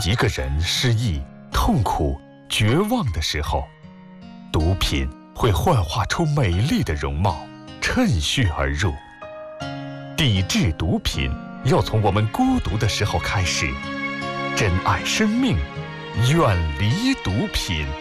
一个人失意、痛苦、绝望的时候，毒品会幻化出美丽的容貌，趁虚而入。抵制毒品要从我们孤独的时候开始，珍爱生命，远离毒品。